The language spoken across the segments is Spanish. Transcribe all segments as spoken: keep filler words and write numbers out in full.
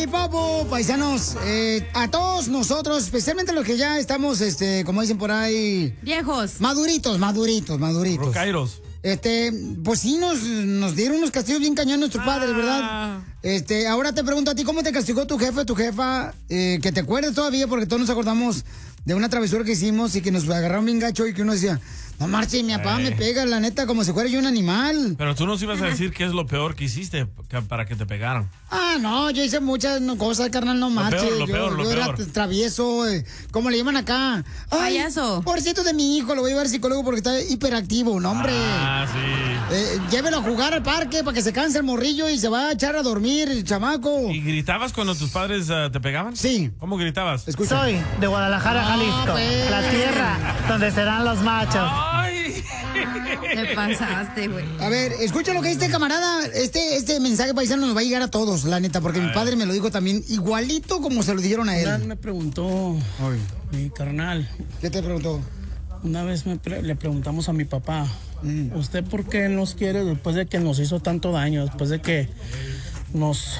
Y Papu, paisanos, eh, a todos nosotros, especialmente los que ya estamos, este, como dicen por ahí... Viejos. Maduritos, maduritos, maduritos. Rocairos. Este, pues sí, nos, nos dieron unos castigos bien cañones nuestros padres, ¿verdad? Este, ahora te pregunto a ti, ¿cómo te castigó tu jefe, tu jefa? Eh, que te acuerdes todavía, porque todos nos acordamos de una travesura que hicimos y que nos agarraron bien gacho y que uno decía... No marche, mi papá Eh. me pega, la neta, como si fuera yo un animal. Pero tú nos ibas a decir qué es lo peor que hiciste que- para que te pegaran. Ah, no, yo hice muchas no, cosas, carnal, no marche. peor, lo yo peor, lo yo era peor. travieso, eh, ¿cómo le llaman acá? Ay, Payaso. Por cierto de mi hijo, lo voy a llevar al psicólogo porque está hiperactivo, no, hombre. Ah, sí. Eh, llévelo a jugar al parque para que se canse el morrillo y se va a echar a dormir el chamaco. ¿Y gritabas cuando tus padres uh, te pegaban? Sí. ¿Cómo gritabas? Escucha. Soy de Guadalajara, No, Jalisco, pues. la tierra donde serán los machos. ¡Ay! Te pasaste, güey. A ver, escucha lo que dice camarada. Este, este mensaje paisano nos va a llegar a todos, la neta, porque mi padre me lo dijo también igualito como se lo dijeron a Una vez él. me preguntó mi carnal. ¿Qué te preguntó? Una vez me pre- le preguntamos a mi papá, Mm. ¿usted por qué nos quiere después de que nos hizo tanto daño? Después de que nos...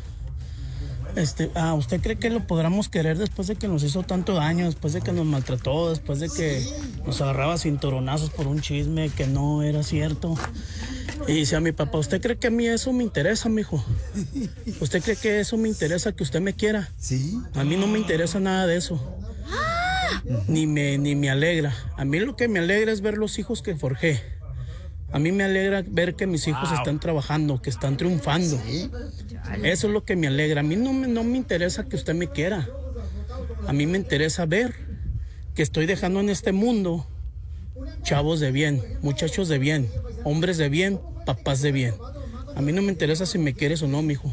Este, ah, ¿usted cree que lo podamos querer después de que nos hizo tanto daño? Después de que nos maltrató, después de que nos agarraba cinturonazos por un chisme que no era cierto. Y dice a mi papá, ¿usted cree que a mí eso me interesa, mijo? ¿Usted cree que eso me interesa, que usted me quiera? Sí. A mí no me interesa nada de eso. Ni me, ni me alegra. A mí lo que me alegra es ver los hijos que forjé. A mí me alegra ver que mis hijos Wow. están trabajando, que están triunfando. Eso es lo que me alegra. A mí no me, no me interesa que usted me quiera. A mí me interesa ver que estoy dejando en este mundo chavos de bien, muchachos de bien, hombres de bien, papás de bien. A mí no me interesa si me quieres o no, mijo.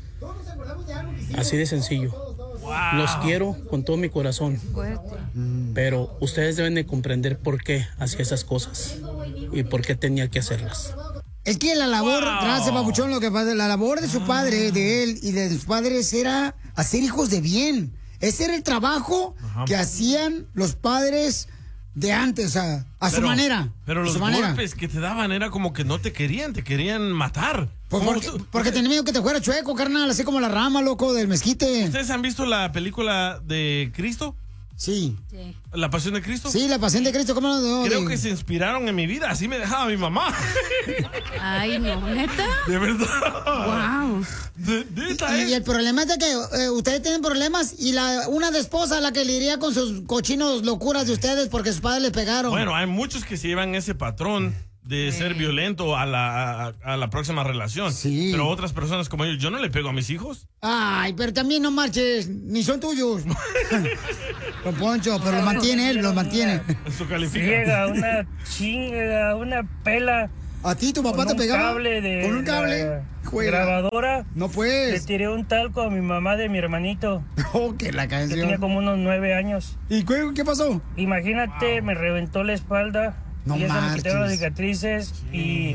Así de sencillo. Los quiero con todo mi corazón. Pero ustedes deben de comprender por qué hacía esas cosas y por qué tenía que hacerlas. Es que la labor, Wow. gracias, Papuchón, lo que pasa, la labor de su padre, de él y de sus padres era hacer hijos de bien. Ese era el trabajo Ajá. que hacían los padres de antes, o sea, a su Pero- manera. Pero a los su manera. golpes que te daban era como que no te querían, te querían matar. Pues ¿Cómo porque, tú- porque tenía miedo que te fuera chueco, carnal, así como la rama, loco, del mezquite. ¿Ustedes han visto la película de Cristo? Sí. Sí. ¿La Pasión de Cristo? Sí, la paciente de Cristo, ¿cómo no? Creo De- que se inspiraron en mi vida, así me dejaba mi mamá. Ay, no, neta. De verdad. Wow. De, neta, Y, y ¿eh? el problema es de que eh, ustedes tienen problemas y la una de esposa la que lidia con sus cochinos locuras de ustedes porque sus padres les pegaron. Bueno, hay muchos que se llevan ese patrón de ser violento a la, a, a la próxima relación. Sí. Pero otras personas como yo, yo no le pego a mis hijos. Ay, pero también no marches, ni son tuyos. Don Poncho, pero los mantiene él, los mantiene. Eso califica. Llega una chinga, una pela. ¿A ti tu papá con te un pegaba? cable de ¿Con un cable? la Juega. grabadora. No Le pues. tiré un talco a mi mamá de mi hermanito, Oh, que la que tenía canción. como unos nueve años. ¿Y qué, qué pasó? Imagínate, me reventó la espalda. No y eso me quitaron las marches. cicatrices y,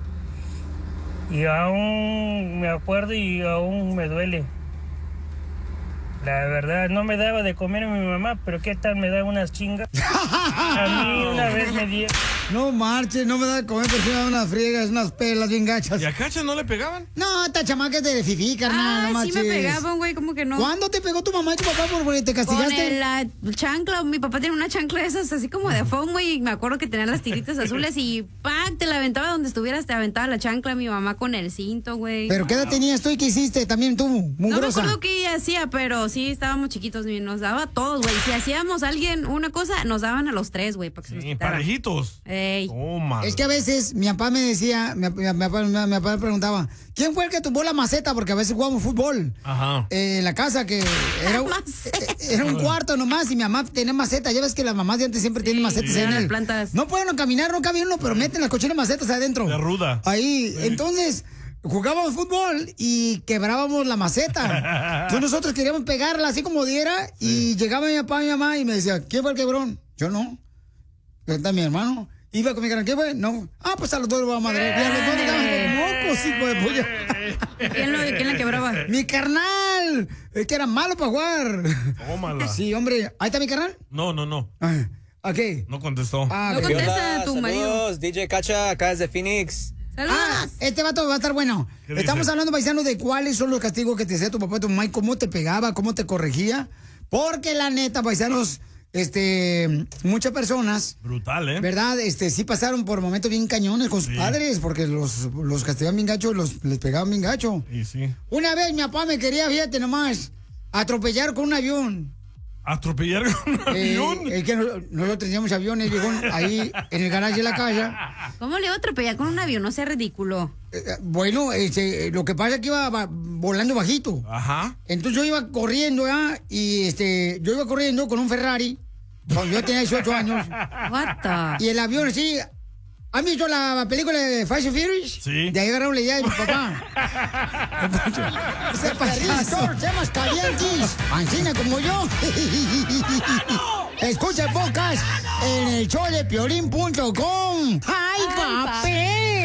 y aún me acuerdo y aún me duele. La verdad, no me daba de comer a mi mamá, pero ¿qué tal me da unas chingas? A mí una vez me di... No marches, no me da de comer, pero sí me da unas friegas, unas pelas bien gachas. ¿Y a Cacha no le pegaban? No, esta chamaca es de fifí, carnal, no Ah, sí marches. me pegaban, güey, como que no. ¿Cuándo te pegó tu mamá y tu papá por porque te Con castigaste? el- la chancla, mi papá tiene una chancla de esas así como de foam, güey, y me acuerdo que tenía las tiritas azules y ¡pac! Te la aventaba donde estuvieras, te aventaba la chancla, mi mamá con el cinto, güey. ¿Pero qué edad tenías tú y qué hiciste también tú, No me mugrosa? acuerdo qué ella hacía, pero sí estábamos chiquitos y nos daba a todos, güey. Si hacíamos a alguien una cosa, nos daban a los tres, güey, para que se nos Sí, quitara. parejitos. Ey. Toma. Es que a veces mi papá me decía, mi, mi- mi papá, mi- mi papá me preguntaba, ¿quién fue el que tumbó la maceta? Porque a veces jugamos fútbol. Ajá. Eh, en la casa que era, un- maceta. eh, era un cuarto nomás y mi mamá tenía maceta. Ya ves que las mamás de antes siempre tienen macetas sí, en las el... plantas. No pueden caminar, no cabe uno, pero meten las cochinas macetas adentro. De ruda. Ahí, entonces... Jugábamos fútbol y quebrábamos la maceta. Entonces nosotros queríamos pegarla así como diera y llegaba mi papá y mi mamá y me decía, ¿quién fue el quebrón? Yo no. Está mi hermano. Iba con mi canal, ¿qué fue? No. Ah, pues a los dos lo vamos a madrear. Y a los dos estaban como mocos, hijo de polla. ¿Quién, lo, ¿Quién la quebraba? ¡Mi carnal! Es que era malo para jugar. Tómala. Sí, hombre. ¿Ahí está mi carnal? No, no, no. Ah, ok. No contestó. Ah, No ok. contesta tu marido. Saludos, D J Cacha, acá desde Phoenix. ¡Saludos! Ah, este vato va a estar bueno. ¿Qué Estamos dice? hablando, paisano, de cuáles son los castigos que te hacía tu papá y tu mamá y cómo te pegaba, cómo te corregía. Porque la neta, paisanos, este, muchas personas, Brutal, ¿eh? ¿verdad? Este, sí pasaron por momentos bien cañones con sus Sí. padres, porque los, los castigaban bien gacho, los, les pegaban bien gacho. Y sí. Una vez mi papá me quería, fíjate nomás, atropellar con un avión. ¿Atropellar con un Eh, avión? es que no- nosotros teníamos aviones, viejón, ahí en el garaje de la casa. ¿Cómo le iba a atropellar con un avión? No sea ridículo. Eh, bueno, este, lo que pasa es que iba va- volando bajito. Ajá. Entonces yo iba corriendo, ¿ya? Y este, yo iba corriendo con un Ferrari, cuando yo tenía dieciocho años. What the? Y el avión así. ¿Han visto la película de Fast and Furious? Sí. De ahí agarraron la idea de mi papá. Ese payaso, temas calientes. Ancina como yo. Escucha el podcast en el show de piolín punto com. ¡Ay, papel!